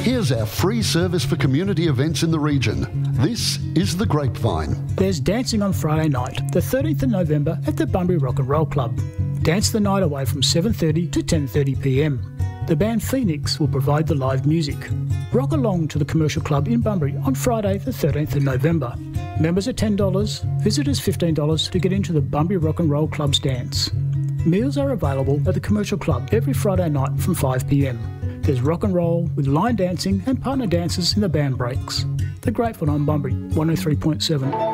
Here's our free service for community events in the region. This is The Grapevine. There's dancing on Friday night, the 13th of November at the Bunbury Rock and Roll Club. Dance the night away from 7:30 to 10:30pm. The band Phoenix will provide the live music. Rock along to the Commercial Club in Bunbury on Friday the 13th of November. Members are $10, visitors $15 to get into the Bunbury Rock and Roll Club's dance. Meals are available at the Commercial Club every Friday night from 5pm. There's rock and roll with line dancing and partner dancers in the band breaks. The Grapevine on Bunbury 103.7.